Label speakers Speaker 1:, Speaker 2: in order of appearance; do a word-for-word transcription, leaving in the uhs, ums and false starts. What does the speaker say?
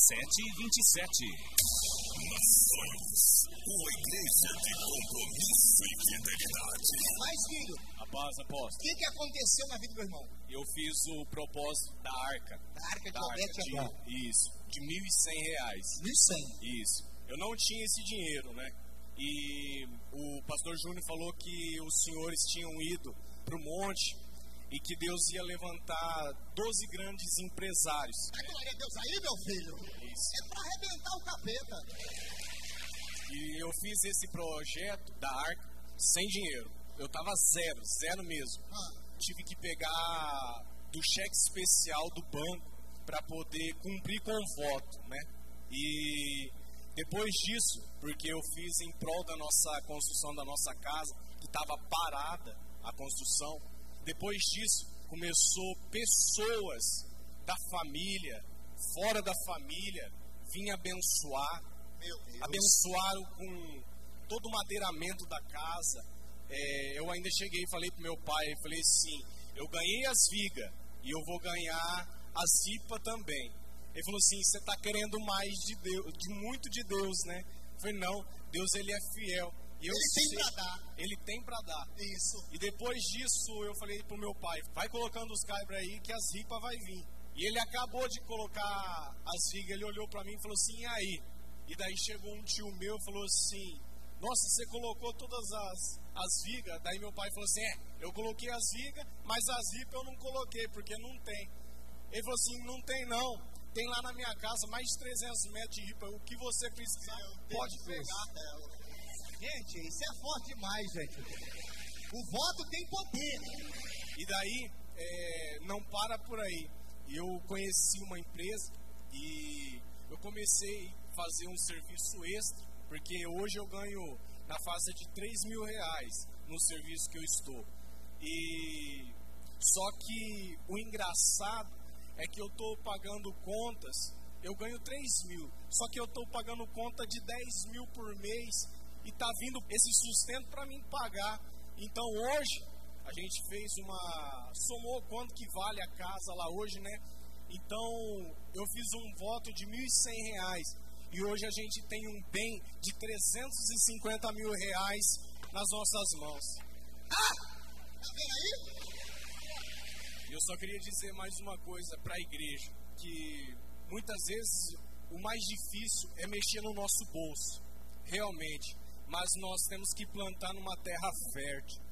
Speaker 1: sete e vinte e sete. Nações, uma igreja de compromisso e fidelidade.
Speaker 2: Mas, filho,
Speaker 3: A paz, apóstolo.
Speaker 2: o que, que aconteceu na vida do meu irmão?
Speaker 3: Eu fiz o propósito da arca.
Speaker 2: Da arca de
Speaker 3: Da
Speaker 2: Obed
Speaker 3: arca
Speaker 2: Edom.
Speaker 3: de, isso, de mil e cem reais.
Speaker 2: mil e cem.
Speaker 3: Isso. Eu não tinha esse dinheiro, né? E o pastor Júnior falou que os senhores tinham ido para o monte e que Deus ia levantar doze grandes empresários.
Speaker 2: Ai, glória a Deus aí, meu filho.
Speaker 3: Isso.
Speaker 2: É pra arrebentar o capeta.
Speaker 3: E eu fiz esse projeto da arca sem dinheiro. Eu tava zero, zero mesmo.
Speaker 2: Ah.
Speaker 3: Tive que pegar do cheque especial do banco para poder cumprir com o voto, né? E depois disso, porque eu fiz em prol da nossa construção da nossa casa, que estava parada a construção, depois disso começou pessoas da família, fora da família, vir abençoar,
Speaker 2: Meu Deus.
Speaker 3: abençoaram com todo o madeiramento da casa. É, eu ainda cheguei e falei pro meu pai, eu falei assim, eu ganhei as vigas e eu vou ganhar as ripas também. Ele falou assim, você está querendo mais de Deus, de muito de Deus, né? Eu falei, não, Deus ele é fiel. E eu
Speaker 2: Ele tem
Speaker 3: sei,
Speaker 2: pra dar.
Speaker 3: Ele tem para dar.
Speaker 2: Isso.
Speaker 3: E depois disso eu falei pro meu pai, vai colocando os caibras aí que as ripas vai vir. E ele acabou de colocar as vigas, ele olhou para mim e falou assim, e aí? E daí chegou um tio meu e falou assim, nossa, você colocou todas as, as vigas? Daí meu pai falou assim, é, eu coloquei as vigas, mas as ripas eu não coloquei, porque não tem. Ele falou assim, não tem não. Tem lá na minha casa mais de trezentos metros de ripa. O que você precisar, pode pegar.
Speaker 2: Gente, isso é forte demais, gente. O voto tem poder.
Speaker 3: E daí, é, não para por aí. Eu conheci uma empresa e eu comecei a fazer um serviço extra, porque hoje eu ganho na faixa de três mil reais no serviço que eu estou. E só que o engraçado é que eu estou pagando contas, eu ganho três mil, só que eu estou pagando conta de dez mil por mês e está vindo esse sustento para mim pagar. Então hoje a gente fez uma, somou quanto que vale a casa lá hoje, né? Então eu fiz um voto de mil e cem reais e hoje a gente tem um bem de trezentos e cinquenta mil reais nas nossas mãos.
Speaker 2: Ah! Tá vendo aí?
Speaker 3: Eu só queria dizer mais uma coisa para a igreja, que muitas vezes o mais difícil é mexer no nosso bolso, realmente, mas nós temos que plantar numa terra fértil.